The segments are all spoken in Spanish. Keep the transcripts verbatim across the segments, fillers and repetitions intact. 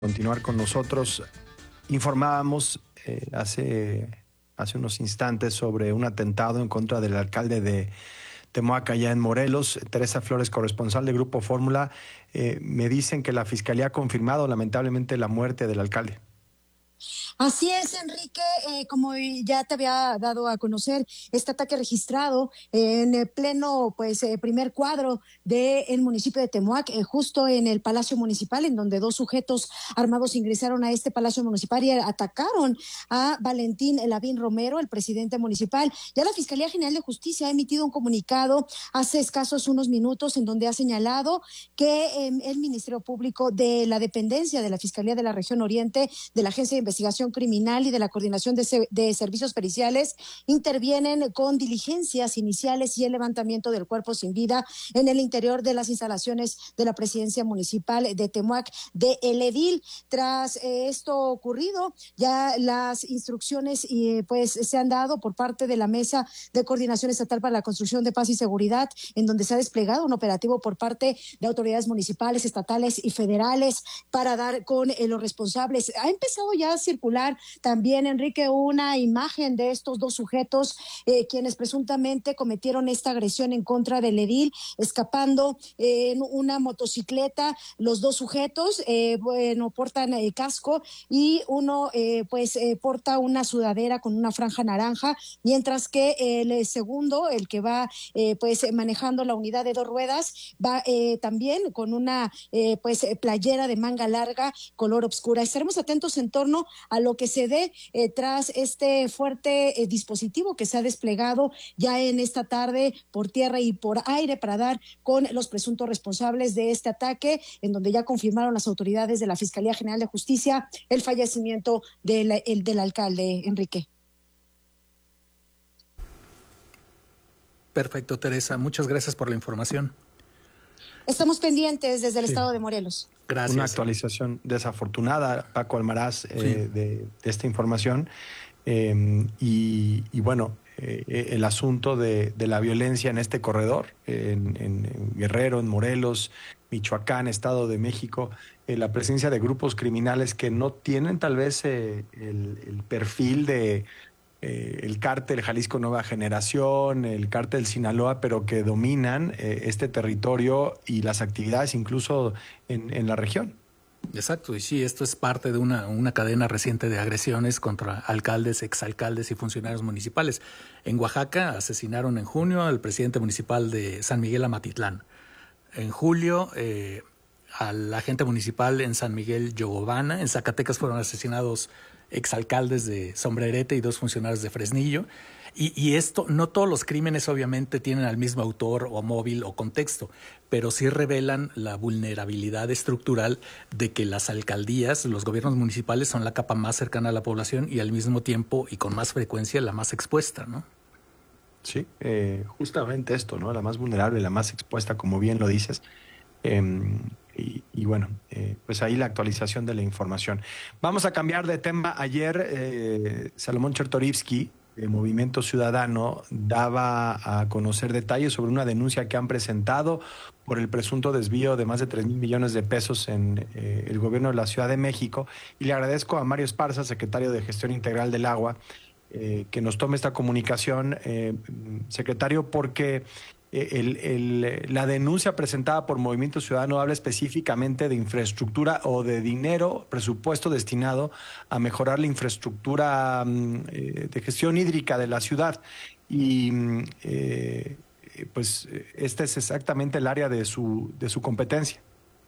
Continuar con nosotros. Informábamos eh, hace, hace unos instantes sobre un atentado en contra del alcalde de Temoac, allá en Morelos. Teresa Flores, corresponsal de Grupo Fórmula, eh, me dicen que la Fiscalía ha confirmado lamentablemente la muerte del alcalde. Así es, Enrique, eh, como ya te había dado a conocer, este ataque registrado en el pleno, pues, eh, primer cuadro del municipio de Temoac, eh, justo en el Palacio Municipal, en donde dos sujetos armados ingresaron a este Palacio Municipal y atacaron a Valentín Lavín Romero, el presidente municipal. Ya la Fiscalía General de Justicia ha emitido un comunicado hace escasos unos minutos en donde ha señalado que eh, el Ministerio Público de la dependencia de la Fiscalía de la Región Oriente, de la Agencia de Investigación Criminal y de la Coordinación de, se, de Servicios Periciales intervienen con diligencias iniciales y el levantamiento del cuerpo sin vida en el interior de las instalaciones de la Presidencia Municipal de Temoac de El Edil. Tras eh, esto ocurrido, ya las instrucciones eh, pues se han dado por parte de la Mesa de Coordinación Estatal para la Construcción de Paz y Seguridad, en donde se ha desplegado un operativo por parte de autoridades municipales, estatales y federales para dar con eh, los responsables. Ha empezado ya a circular también, Enrique, una imagen de estos dos sujetos eh, quienes presuntamente cometieron esta agresión en contra del edil, escapando eh, en una motocicleta. Los dos sujetos, eh, bueno, portan eh, casco y uno eh, pues eh, porta una sudadera con una franja naranja, mientras que el segundo, el que va eh, pues manejando la unidad de dos ruedas, va eh, también con una eh, pues playera de manga larga, color oscura. Estaremos atentos en torno a lo que se dé eh, tras este fuerte eh, dispositivo que se ha desplegado ya en esta tarde por tierra y por aire para dar con los presuntos responsables de este ataque, en donde ya confirmaron las autoridades de la Fiscalía General de Justicia el fallecimiento del, el, del alcalde, Enrique. Perfecto, Teresa. Muchas gracias por la información. Estamos pendientes desde el Sí. estado de Morelos. Gracias. Una actualización desafortunada, Paco Almaraz, eh, sí. de, de esta información. Eh, y, y bueno, eh, el asunto de, de la violencia en este corredor, en, en, en Guerrero, en Morelos, Michoacán, Estado de México, eh, la presencia de grupos criminales que no tienen tal vez eh, el, el perfil de eh, el cártel Jalisco Nueva Generación, el cártel Sinaloa, pero que dominan eh, este territorio y las actividades incluso en, en la región. Exacto, y sí, esto es parte de una, una cadena reciente de agresiones contra alcaldes, exalcaldes y funcionarios municipales. En Oaxaca asesinaron en junio al presidente municipal de San Miguel Amatitlán. En julio, eh, al agente municipal en San Miguel Yogobana. En Zacatecas fueron asesinados exalcaldes de Sombrerete y dos funcionarios de Fresnillo. Y, y esto, no todos los crímenes obviamente tienen al mismo autor o móvil o contexto, pero sí revelan la vulnerabilidad estructural de que las alcaldías, los gobiernos municipales son la capa más cercana a la población y al mismo tiempo y con más frecuencia la más expuesta, ¿no? Sí, eh, justamente esto, ¿no? La más vulnerable, la más expuesta, como bien lo dices. Eh, y, y bueno, eh, pues ahí la actualización de la información. Vamos a cambiar de tema. Ayer eh, Salomón Chertorivsky, de Movimiento Ciudadano, daba a conocer detalles sobre una denuncia que han presentado por el presunto desvío de más de tres mil millones de pesos en eh, el gobierno de la Ciudad de México. Y le agradezco a Mario Esparza, secretario de Gestión Integral del Agua, eh, que nos tome esta comunicación, eh, secretario, porque El, el, la denuncia presentada por Movimiento Ciudadano habla específicamente de infraestructura o de dinero, presupuesto destinado a mejorar la infraestructura eh, de gestión hídrica de la ciudad. Y eh, pues este es exactamente el área de su, de su competencia.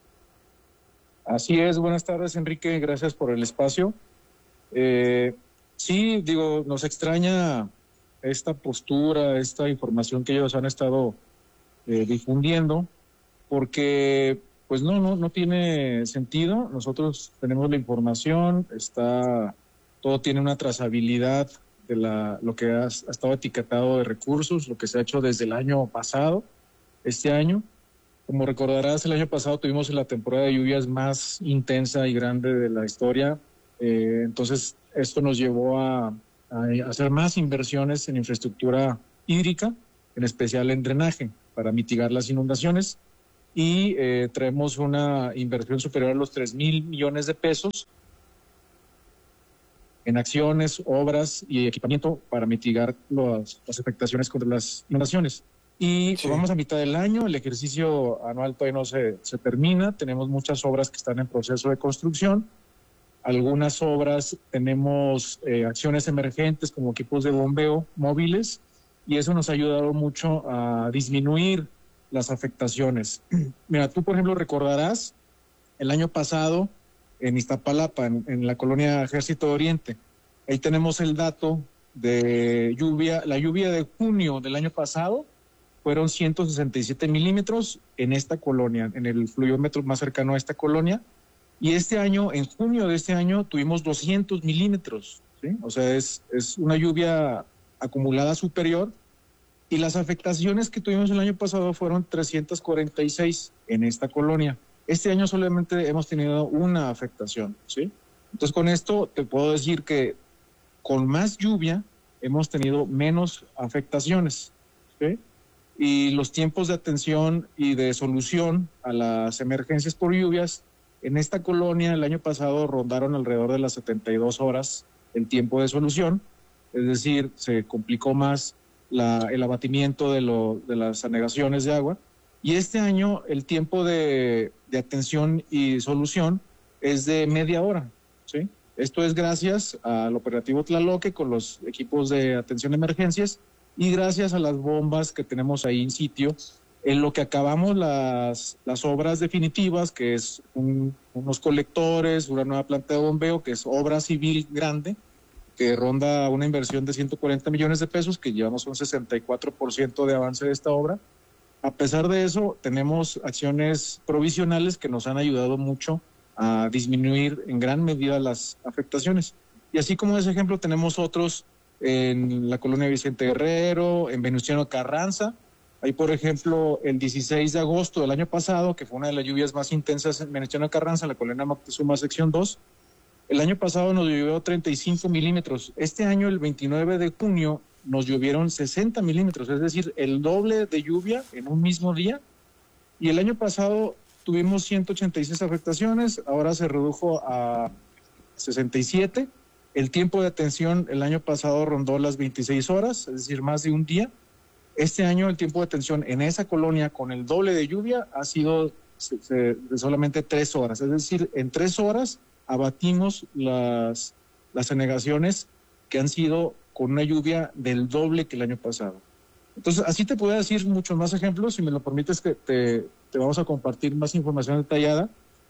Así es, buenas tardes, Enrique, gracias por el espacio. Eh, sí, digo, nos extraña esta postura, esta información que ellos han estado eh, difundiendo, porque pues no, no, no tiene sentido. Nosotros tenemos la información, está, todo tiene una trazabilidad de la, lo que ha, ha estado etiquetado de recursos, lo que se ha hecho desde el año pasado, este año. Como recordarás, el año pasado tuvimos la temporada de lluvias más intensa y grande de la historia, eh, entonces esto nos llevó a hacer más inversiones en infraestructura hídrica, en especial en drenaje, para mitigar las inundaciones. y eh, traemos una inversión superior a los tres mil millones de pesos en acciones, obras y equipamiento para mitigar los, las afectaciones contra las inundaciones. Y sí. Pues vamos a mitad del año, el ejercicio anual todavía no se, se termina, tenemos muchas obras que están en proceso de construcción, algunas obras tenemos eh, acciones emergentes como equipos de bombeo móviles, y eso nos ha ayudado mucho a disminuir las afectaciones. Mira, tú por ejemplo recordarás el año pasado en Iztapalapa, en, en la colonia Ejército de Oriente, ahí tenemos el dato de lluvia, la lluvia de junio del año pasado fueron ciento sesenta y siete milímetros en esta colonia, en el fluviómetro más cercano a esta colonia, y este año, en junio de este año, tuvimos doscientos milímetros, ¿sí? O sea, es, es una lluvia acumulada superior, y las afectaciones que tuvimos el año pasado fueron trescientas cuarenta y seis en esta colonia. Este año solamente hemos tenido una afectación, ¿sí? Entonces, con esto te puedo decir que con más lluvia hemos tenido menos afectaciones, ¿sí? Y los tiempos de atención y de solución a las emergencias por lluvias en esta colonia el año pasado rondaron alrededor de las setenta y dos horas el tiempo de solución, es decir, se complicó más la, el abatimiento de, lo, de las anegaciones de agua. Y este año el tiempo de, de atención y solución es de media hora, ¿sí? Esto es gracias al operativo Tlaloque con los equipos de atención de emergencias y gracias a las bombas que tenemos ahí en sitio, en lo que acabamos las, las obras definitivas, que es un, unos colectores, una nueva planta de bombeo, que es obra civil grande, que ronda una inversión de ciento cuarenta millones de pesos, que llevamos un sesenta y cuatro por ciento de avance de esta obra. A pesar de eso, tenemos acciones provisionales que nos han ayudado mucho a disminuir en gran medida las afectaciones. Y así como ese ejemplo, tenemos otros en la colonia Vicente Guerrero, en Venustiano Carranza. Ahí, por ejemplo, el dieciséis de agosto del año pasado, que fue una de las lluvias más intensas en Venustiano Carranza, en la colonia Moctezuma, sección dos, el año pasado nos llovió treinta y cinco milímetros. Este año, el veintinueve de junio, nos llovieron sesenta milímetros, es decir, el doble de lluvia en un mismo día. Y el año pasado tuvimos ciento ochenta y seis afectaciones, ahora se redujo a sesenta y siete. El tiempo de atención el año pasado rondó las veintiséis horas, es decir, más de un día. Este año el tiempo de atención en esa colonia con el doble de lluvia ha sido de solamente tres horas, es decir, en tres horas abatimos las, las anegaciones que han sido con una lluvia del doble que el año pasado. Entonces, así te puedo decir muchos más ejemplos, si me lo permites que te, te vamos a compartir más información detallada,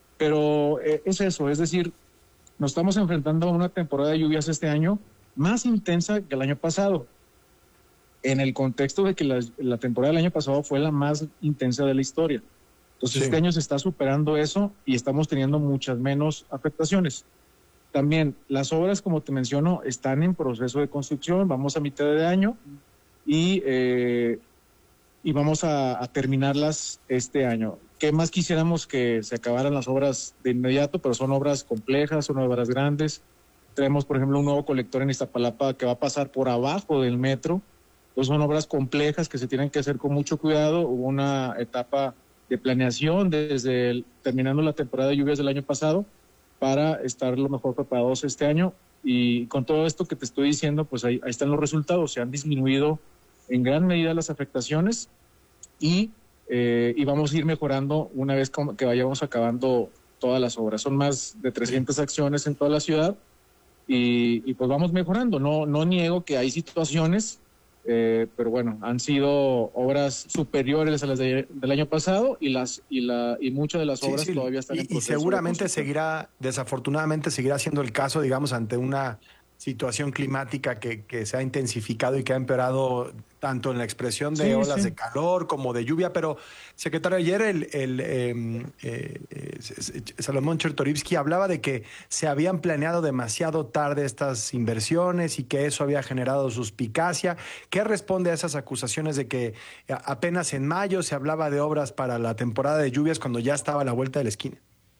pero eh, es eso, es decir, nos estamos enfrentando a una temporada de lluvias este año más intensa que el año pasado, en el contexto de que la, la temporada del año pasado fue la más intensa de la historia. Entonces, sí. Este año se está superando eso y estamos teniendo muchas menos afectaciones. También las obras, como te menciono, están en proceso de construcción, vamos a mitad de año y, eh, y vamos a, a terminarlas este año. ¿Qué más quisiéramos que se acabaran las obras de inmediato? Pero son obras complejas, son obras grandes. Tenemos, por ejemplo, un nuevo colector en Iztapalapa que va a pasar por abajo del metro. Entonces son obras complejas que se tienen que hacer con mucho cuidado. Hubo una etapa de planeación desde el, terminando la temporada de lluvias del año pasado para estar lo mejor preparados este año. Y con todo esto que te estoy diciendo, pues ahí, ahí están los resultados. Se han disminuido en gran medida las afectaciones y, eh, y vamos a ir mejorando una vez que vayamos acabando todas las obras. Son más de trescientas acciones en toda la ciudad y, y pues vamos mejorando. No, no niego que hay situaciones, eh, pero bueno, han sido obras superiores a las de, del año pasado y las y la y muchas de las obras sí, sí. todavía están y, en proceso. Y seguramente seguirá, desafortunadamente seguirá siendo el caso, digamos, ante una situación climática que, que se ha intensificado y que ha empeorado tanto en la expresión de sí, olas sí. de calor como de lluvia. Pero, secretario, ayer el, el eh, eh, Salomón Chertorivsky hablaba de que se habían planeado demasiado tarde estas inversiones y que eso había generado suspicacia. ¿Qué responde a esas acusaciones de que apenas en mayo se hablaba de obras para la temporada de lluvias cuando ya estaba a la vuelta de la esquina?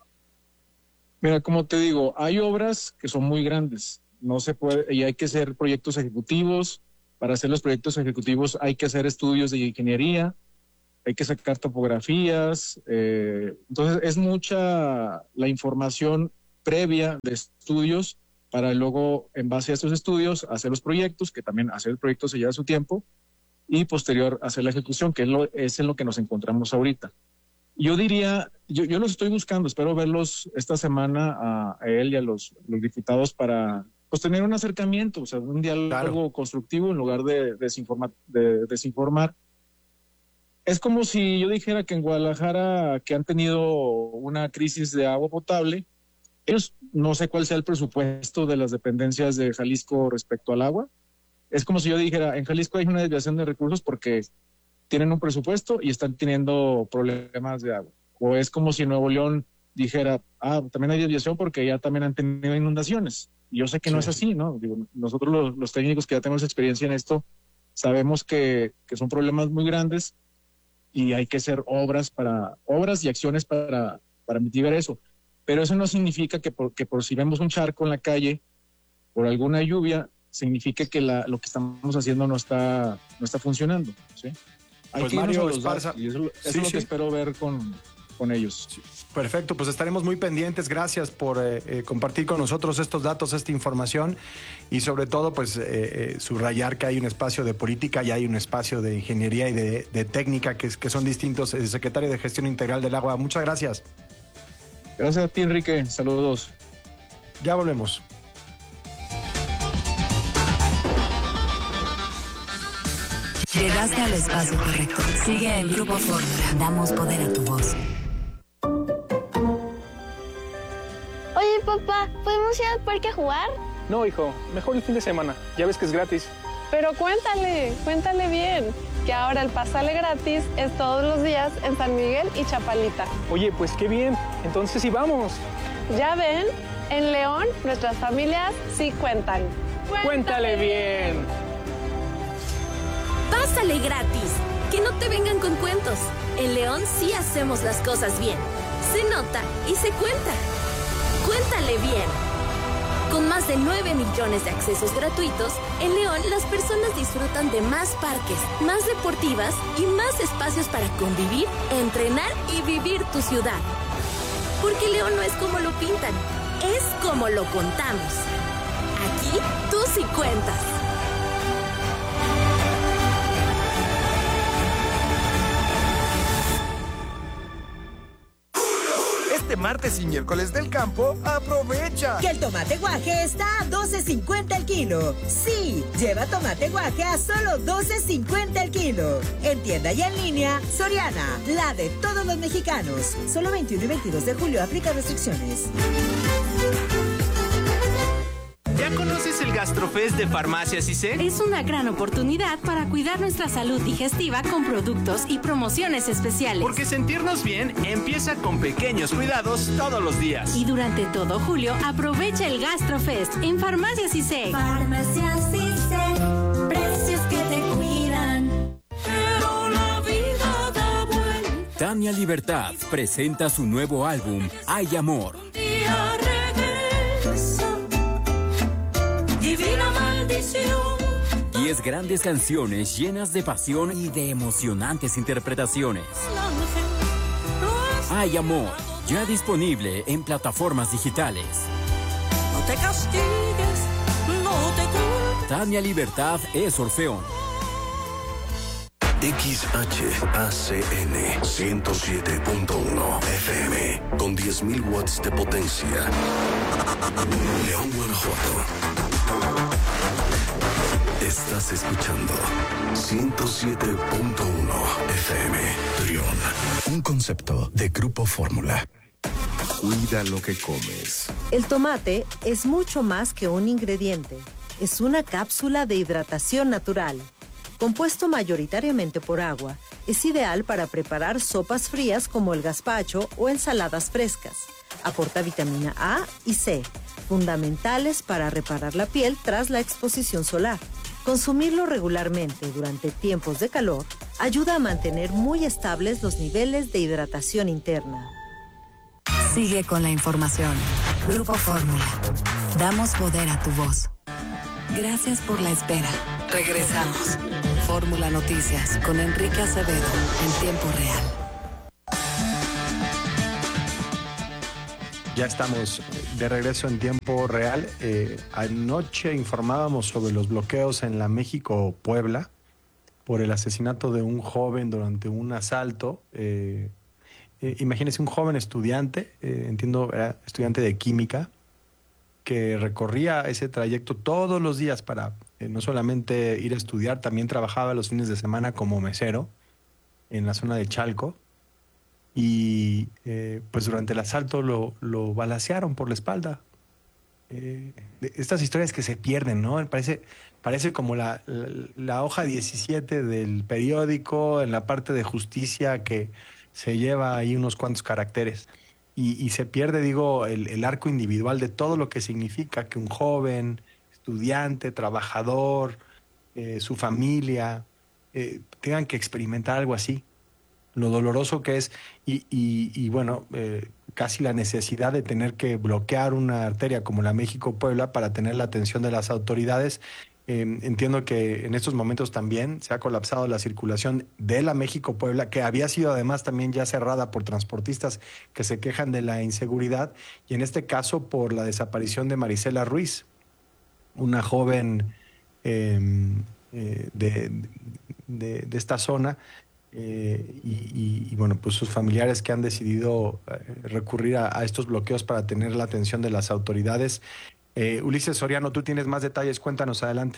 Mira, como te digo, hay obras que son muy grandes. No se puede, y hay que hacer proyectos ejecutivos. Para hacer los proyectos ejecutivos hay que hacer estudios de ingeniería. hay que sacar topografías, eh, entonces es mucha la información previa de estudios para luego, en base a estos estudios, hacer los proyectos, que también hacer el proyecto se lleva su tiempo, y posterior hacer la ejecución, que es, lo, es en lo que nos encontramos ahorita. Yo diría, yo, yo los estoy buscando, espero verlos esta semana a, a él y a los, los diputados para pues, tener un acercamiento, o sea, un diálogo claro. constructivo en lugar de, desinformar, de desinformar. Es como si yo dijera que en Guadalajara, que han tenido una crisis de agua potable, ellos no sé cuál sea el presupuesto de las dependencias de Jalisco respecto al agua. Es como si yo dijera, en Jalisco hay una desviación de recursos porque tienen un presupuesto y están teniendo problemas de agua. O es como si Nuevo León dijera, ah, también hay desviación porque ya también han tenido inundaciones. Y yo sé que sí. no es así, ¿no? Digo, nosotros los, los técnicos que ya tenemos experiencia en esto, sabemos que, que son problemas muy grandes y hay que hacer obras para obras y acciones para, para mitigar eso. Pero eso no significa que por, que por si vemos un charco en la calle por alguna lluvia, significa que la, lo que estamos haciendo no está, no está funcionando, ¿sí? Hay pues que Mario los Esparza, datos, y eso, eso sí, es lo sí. que espero ver con, con ellos. Sí. Perfecto, pues estaremos muy pendientes. Gracias por eh, eh, compartir con nosotros estos datos, esta información y sobre todo pues eh, eh, subrayar que hay un espacio de política y hay un espacio de ingeniería y de, de técnica que, que son distintos. El secretario de Gestión Integral del Agua, muchas gracias. Gracias a ti, Enrique. Saludos. Ya volvemos. Llegaste al espacio correcto. Sigue el Grupo Fórmula. Damos poder a tu voz. Oye, papá, ¿podemos ir al parque a jugar? No, hijo. Mejor el fin de semana. Ya ves que es gratis. Pero cuéntale, cuéntale bien, que ahora el Pásale Gratis es todos los días en San Miguel y Chapalita. Oye, pues qué bien. Entonces sí vamos. Ya ven, en León nuestras familias sí cuentan. ¡Cuéntale, Cuéntale bien! Pásale gratis. Que no te vengan con cuentos. En León sí hacemos las cosas bien. Se nota y se cuenta. Cuéntale bien. Con más de nueve millones de accesos gratuitos, en León las personas disfrutan de más parques, más deportivas y más espacios para convivir, entrenar y vivir tu ciudad. Porque León no es como lo pintan, es como lo contamos. Aquí tú sí cuentas. Este martes y miércoles del campo, aprovecha que el tomate guaje está a doce cincuenta el kilo. Sí, lleva tomate guaje a solo doce cincuenta el kilo. En tienda y en línea, Soriana, la de todos los mexicanos. Solo veintiuno y veintidós de julio, aplica restricciones. ¿Ya conoces el Gastrofest de Farmacias I C E? Es una gran oportunidad para cuidar nuestra salud digestiva con productos y promociones especiales. Porque sentirnos bien empieza con pequeños cuidados todos los días. Y durante todo julio, aprovecha el Gastrofest en Farmacias I C E. Farmacias I C E, precios que te cuidan. Pero la vida da vuelta. Tania Libertad presenta su nuevo álbum, Hay Amor. Un día regresa. Divina maldición. Diez grandes canciones llenas de pasión y de emocionantes interpretaciones. Hay Amor, ya disponible en plataformas digitales. No te castigues, no te culpes. Tania Libertad es Orfeón. X H A C N ciento siete punto uno F M con diez mil watts de potencia. León, Guanajuato. Estás escuchando ciento siete punto uno F M. Trión, un concepto de Grupo Fórmula. Cuida lo que comes. El tomate es mucho más que un ingrediente. Es una cápsula de hidratación natural. Compuesto mayoritariamente por agua, es ideal para preparar sopas frías como el gazpacho o ensaladas frescas. Aporta vitamina A y C, fundamentales para reparar la piel tras la exposición solar. Consumirlo regularmente durante tiempos de calor ayuda a mantener muy estables los niveles de hidratación interna. Sigue con la información. Grupo Fórmula. Damos poder a tu voz. Gracias por la espera. Regresamos. Fórmula Noticias con Enrique Acevedo en tiempo real. Ya estamos de regreso en tiempo real. Eh, anoche informábamos sobre los bloqueos en la México-Puebla por el asesinato de un joven durante un asalto. Eh, eh, imagínense un joven estudiante, eh, entiendo, era estudiante de química, que recorría ese trayecto todos los días para eh, no solamente ir a estudiar, también trabajaba los fines de semana como mesero en la zona de Chalco. Y eh, pues durante el asalto lo, lo balacearon por la espalda. Eh, estas historias que se pierden, ¿no? Parece, parece como la, la, la hoja diecisiete del periódico en la parte de justicia que se lleva ahí unos cuantos caracteres. Y, y se pierde, digo, el, el arco individual de todo lo que significa que un joven, estudiante, trabajador, eh, su familia, eh, tengan que experimentar algo así. Lo doloroso que es y, y, y bueno, eh, casi la necesidad de tener que bloquear una arteria como la México-Puebla para tener la atención de las autoridades. Eh, entiendo que en estos momentos también se ha colapsado la circulación de la México-Puebla, que había sido además también ya cerrada por transportistas que se quejan de la inseguridad, y en este caso por la desaparición de Marisela Ruiz, una joven eh, eh, de, de, de esta zona. Eh, y, y, y bueno, pues sus familiares que han decidido eh, recurrir a, a estos bloqueos para tener la atención de las autoridades. Eh, Ulises Soriano, tú tienes más detalles, cuéntanos, adelante.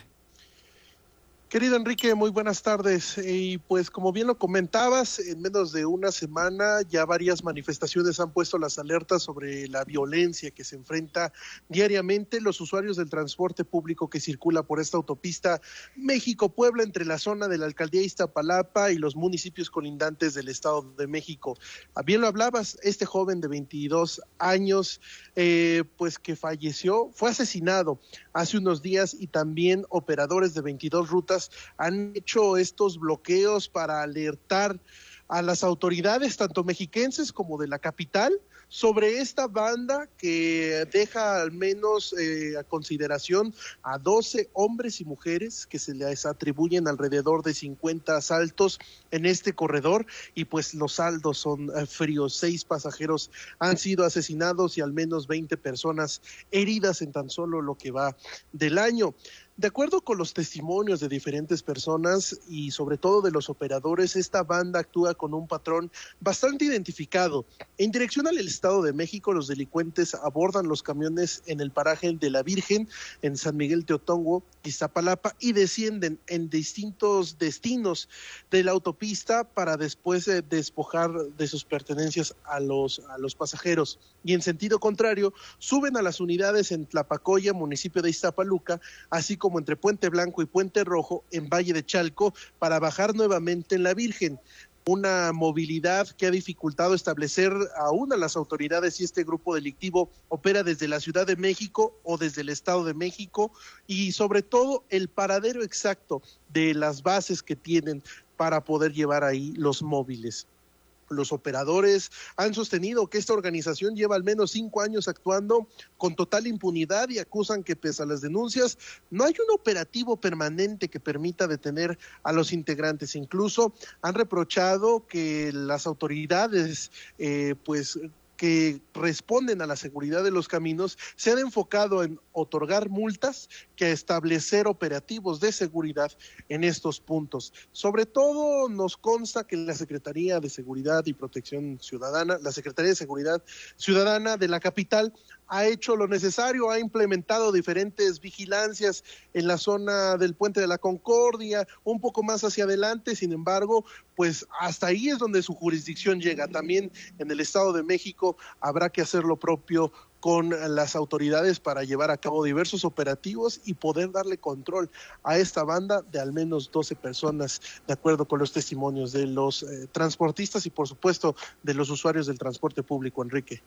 Querido Enrique, muy buenas tardes. Y pues como bien lo comentabas, en menos de una semana ya varias manifestaciones han puesto las alertas sobre la violencia que se enfrenta diariamente los usuarios del transporte público que circula por esta autopista México-Puebla entre la zona de la alcaldía de Iztapalapa y los municipios colindantes del Estado de México. Bien lo hablabas, este joven de veintidós años, eh, pues que falleció, fue asesinado hace unos días, y también operadores de veintidós rutas han hecho estos bloqueos para alertar a las autoridades, tanto mexiquenses como de la capital, sobre esta banda que deja al menos eh, a consideración a doce hombres y mujeres que se les atribuyen alrededor de cincuenta asaltos en este corredor, y pues los saldos son eh, fríos. Seis pasajeros han sido asesinados y al menos veinte personas heridas en tan solo lo que va del año. De acuerdo con los testimonios de diferentes personas y sobre todo de los operadores, esta banda actúa con un patrón bastante identificado. En dirección al Estado de México, los delincuentes abordan los camiones en el paraje de La Virgen, en San Miguel Teotongo, Iztapalapa, y descienden en distintos destinos de la autopista para después eh, despojar de sus pertenencias a los, a los pasajeros. Y en sentido contrario, suben a las unidades en Tlapacoya, municipio de Iztapaluca, así como como entre Puente Blanco y Puente Rojo en Valle de Chalco, para bajar nuevamente en La Virgen. Una movilidad que ha dificultado establecer aún a las autoridades si este grupo delictivo opera desde la Ciudad de México o desde el Estado de México, y sobre todo el paradero exacto de las bases que tienen para poder llevar ahí los móviles. Los operadores han sostenido que esta organización lleva al menos cinco años actuando con total impunidad y acusan que pese a las denuncias no hay un operativo permanente que permita detener a los integrantes. Incluso han reprochado que las autoridades eh, pues que responden a la seguridad de los caminos se han enfocado en otorgar multas que a establecer operativos de seguridad en estos puntos. Sobre todo nos consta que la Secretaría de Seguridad y Protección Ciudadana, la Secretaría de Seguridad Ciudadana de la capital, ha hecho lo necesario, ha implementado diferentes vigilancias en la zona del Puente de la Concordia, un poco más hacia adelante. Sin embargo, pues hasta ahí es donde su jurisdicción llega. También en el Estado de México habrá que hacer lo propio con las autoridades para llevar a cabo diversos operativos y poder darle control a esta banda de al menos doce personas, de acuerdo con los testimonios de los eh, transportistas y por supuesto de los usuarios del transporte público, Enrique.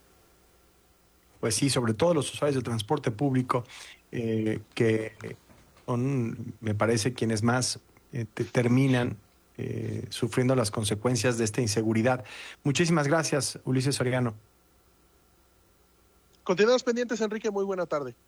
Pues sí, sobre todo los usuarios del transporte público, eh, que son, me parece, quienes más eh, te terminan eh, sufriendo las consecuencias de esta inseguridad. Muchísimas gracias, Ulises Soriano. Continuamos pendientes, Enrique, muy buena tarde.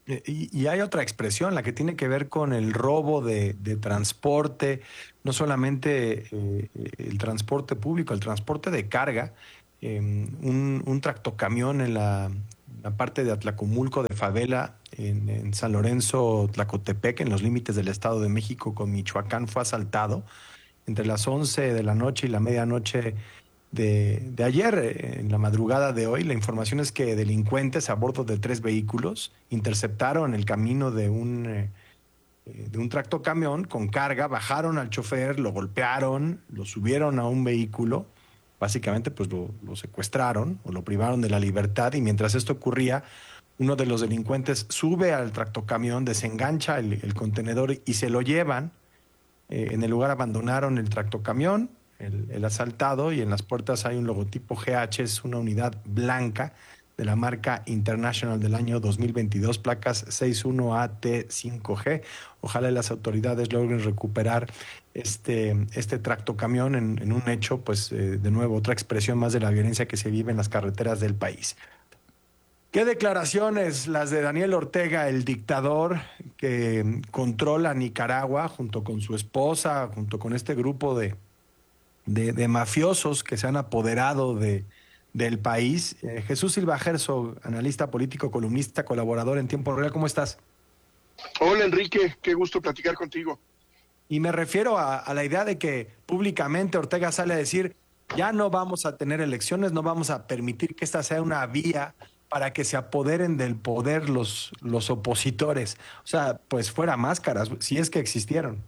Y, y hay otra expresión, la que tiene que ver con el robo de, de transporte, no solamente eh, el transporte público, el transporte de carga. Eh, un, un tractocamión en la, la parte de Atlacomulco de Favela, en, en San Lorenzo, Tlacotepec, en los límites del Estado de México con Michoacán, fue asaltado entre las once de la noche y la medianoche de, de ayer, en la madrugada de hoy. La información es que delincuentes a bordo de tres vehículos interceptaron el camino de un, eh, de un tractocamión con carga, bajaron al chofer, lo golpearon, lo subieron a un vehículo. Básicamente, pues lo, lo secuestraron o lo privaron de la libertad, y mientras esto ocurría, uno de los delincuentes sube al tractocamión, desengancha el, el contenedor y se lo llevan. Eh, en el lugar abandonaron el tractocamión, el, el asaltado, y en las puertas hay un logotipo G H, es una unidad blanca de la marca International del año dos mil veintidós, placas sesenta y uno A T cinco G. Ojalá las autoridades logren recuperar este, este tractocamión en, en un hecho, pues eh, de nuevo, otra expresión más de la violencia que se vive en las carreteras del país. ¿Qué declaraciones las de Daniel Ortega, el dictador que controla Nicaragua junto con su esposa, junto con este grupo de, de, de mafiosos que se han apoderado de del país? Eh, Jesús Silva Herzog, analista político, columnista, colaborador en Tiempo Real, ¿cómo estás? Hola Enrique, qué gusto platicar contigo. Y me refiero a, a la idea de que públicamente Ortega sale a decir, ya no vamos a tener elecciones, no vamos a permitir que esta sea una vía para que se apoderen del poder los, los opositores. O sea, pues fuera máscaras, si es que existieron.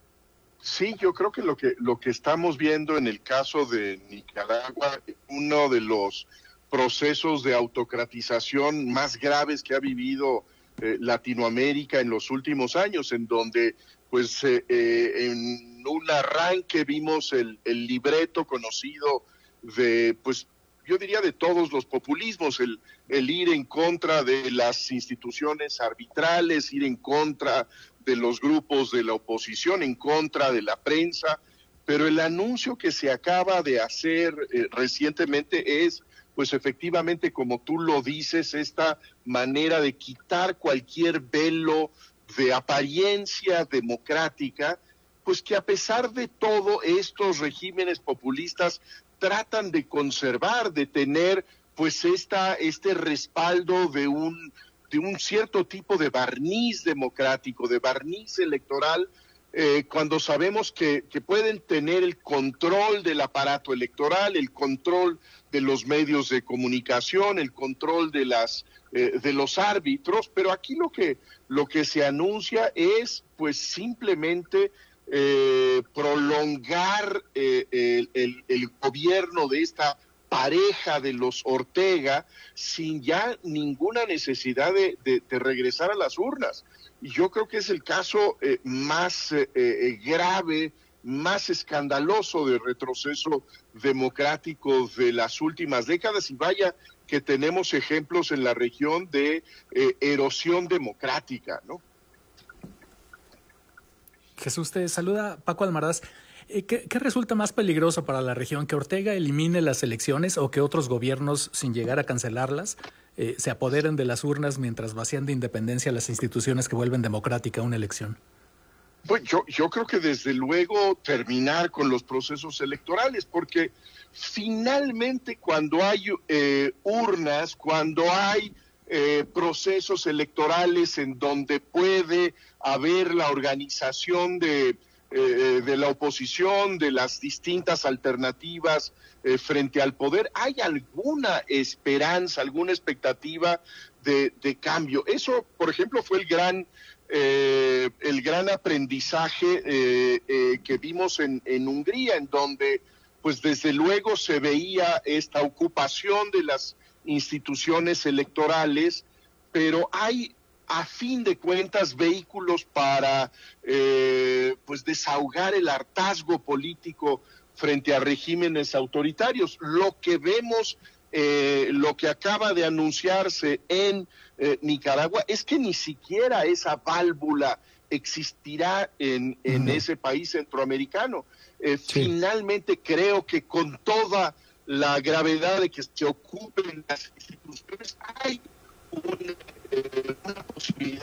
Sí, yo creo que lo que lo que estamos viendo en el caso de Nicaragua, uno de los procesos de autocratización más graves que ha vivido eh, Latinoamérica en los últimos años, en donde pues eh, eh, en un arranque vimos el, el libreto conocido de, pues yo diría de todos los populismos, el, el ir en contra de las instituciones arbitrales, ir en contra de los grupos de la oposición, en contra de la prensa, pero el anuncio que se acaba de hacer eh, recientemente es, pues efectivamente, como tú lo dices, esta manera de quitar cualquier velo de apariencia democrática, pues que a pesar de todo estos regímenes populistas tratan de conservar, de tener pues esta este respaldo de un de un cierto tipo de barniz democrático, de barniz electoral, eh, cuando sabemos que, que pueden tener el control del aparato electoral, el control de los medios de comunicación, el control de las eh, de los árbitros, pero aquí lo que lo que se anuncia es pues simplemente eh, prolongar eh, el, el, el gobierno de esta pareja de los Ortega sin ya ninguna necesidad de, de, de regresar a las urnas. Y yo creo que es el caso eh, más eh, eh, grave, más escandaloso de retroceso democrático de las últimas décadas, y vaya que tenemos ejemplos en la región de eh, erosión democrática, ¿no? Jesús, te saluda Paco Almaraz. ¿Qué, ¿Qué resulta más peligroso para la región? ¿Que Ortega elimine las elecciones o que otros gobiernos, sin llegar a cancelarlas, eh, se apoderen de las urnas mientras vacían de independencia las instituciones que vuelven democrática una elección? Pues yo, yo creo que desde luego terminar con los procesos electorales, porque finalmente cuando hay eh, urnas, cuando hay eh, procesos electorales en donde puede haber la organización de Eh, de la oposición, de las distintas alternativas eh, frente al poder, hay alguna esperanza, alguna expectativa de, de cambio. Eso, por ejemplo, fue el gran eh, el gran aprendizaje eh, eh, que vimos en, en Hungría, en donde pues desde luego se veía esta ocupación de las instituciones electorales, pero hay a fin de cuentas vehículos para eh, pues desahogar el hartazgo político frente a regímenes autoritarios. Lo que vemos, eh, lo que acaba de anunciarse en eh, Nicaragua es que ni siquiera esa válvula existirá en, en uh-huh. ese país centroamericano. Eh, sí. Finalmente creo que con toda la gravedad de que se ocupen las instituciones hay una, eh, una posibilidad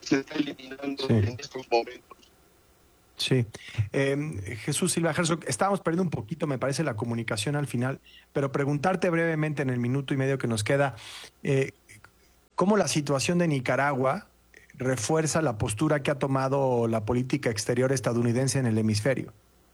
se está eliminando sí. en estos momentos. Sí. Eh, Jesús Silva Herzog, estábamos perdiendo un poquito, me parece, la comunicación al final, pero preguntarte brevemente en el minuto y medio que nos queda, eh, ¿cómo la situación de Nicaragua refuerza la postura que ha tomado la política exterior estadounidense en el hemisferio?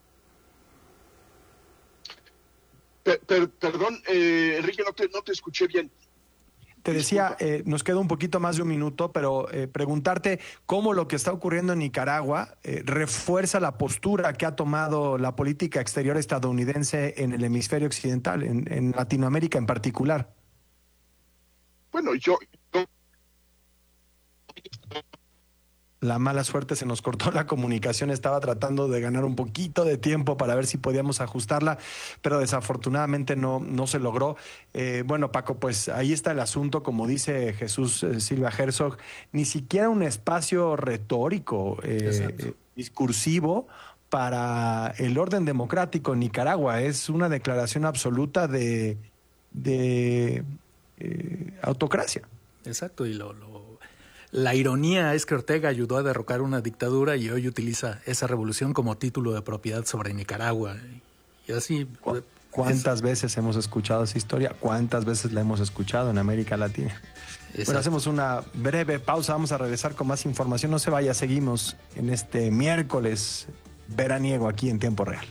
Per, per, perdón, eh, Enrique, no te, no te escuché bien. Te decía, eh, nos queda un poquito más de un minuto, pero eh, preguntarte cómo lo que está ocurriendo en Nicaragua eh, refuerza la postura que ha tomado la política exterior estadounidense en el hemisferio occidental, en, en Latinoamérica en particular. Bueno, yo... yo... La mala suerte, se nos cortó la comunicación, estaba tratando de ganar un poquito de tiempo para ver si podíamos ajustarla, pero desafortunadamente no, no se logró. Eh, bueno, Paco, pues ahí está el asunto, como dice Jesús eh, Silva Herzog, ni siquiera un espacio retórico, eh, discursivo para el orden democrático en Nicaragua. Es una declaración absoluta de, de eh, autocracia. Exacto, y lo... lo... La ironía es que Ortega ayudó a derrocar una dictadura y hoy utiliza esa revolución como título de propiedad sobre Nicaragua. Y así... ¿Cu- ¿Cuántas es... veces hemos escuchado esa historia? ¿Cuántas veces la hemos escuchado en América Latina? Exacto. Bueno, hacemos una breve pausa, vamos a regresar con más información. No se vaya, seguimos en este miércoles veraniego aquí en Tiempo Real.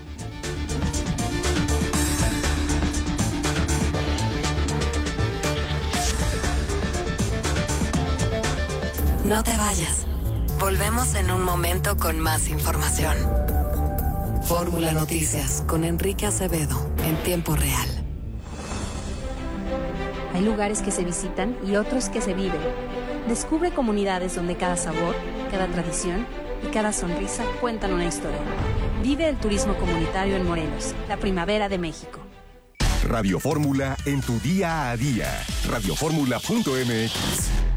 No te vayas. Volvemos en un momento con más información. Fórmula Noticias con Enrique Acevedo en Tiempo Real. Hay lugares que se visitan y otros que se viven. Descubre comunidades donde cada sabor, cada tradición y cada sonrisa cuentan una historia. Vive el turismo comunitario en Morelos, la primavera de México. Radio Fórmula en tu día a día. radio fórmula punto m x